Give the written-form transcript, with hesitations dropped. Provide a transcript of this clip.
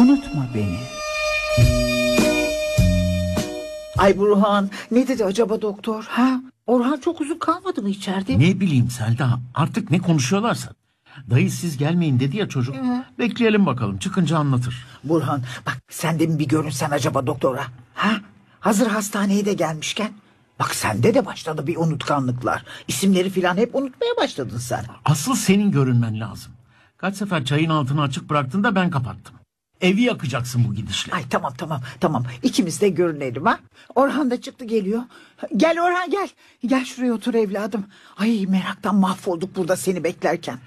Unutma beni. Ay Burhan, ne dedi acaba doktor? Ha? Orhan çok uzun kalmadı mı içeride? Ne bileyim Selda, artık ne konuşuyorlarsa. Dayı siz gelmeyin dedi ya çocuk. Bekleyelim bakalım, çıkınca anlatır. Burhan, bak sen de mi bir görünsen acaba doktora? Ha? Hazır hastaneye de gelmişken. Bak sende de başladı bir unutkanlıklar. İsimleri filan hep unutmaya başladın sen. Asıl senin görünmen lazım. Kaç sefer çayın altını açık bıraktın da ben kapattım. Evi yakacaksın bu gidişle. Ay tamam. İkimiz de görünelim ha. Orhan da çıktı geliyor. Gel Orhan gel. Gel şuraya otur evladım. Ay meraktan mahvolduk burada seni beklerken.